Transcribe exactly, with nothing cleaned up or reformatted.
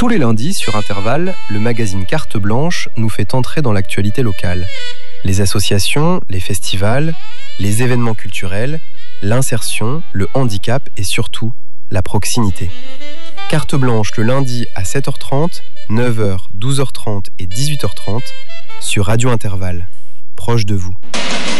Tous les lundis, sur Intervalle, le magazine Carte Blanche nous fait entrer dans l'actualité locale. Les associations, les festivals, les événements culturels, l'insertion, le handicap et surtout, la proximité. Carte Blanche le lundi à sept heures trente, neuf heures, douze heures trente et dix-huit heures trente sur Radio Intervalle, proche de vous.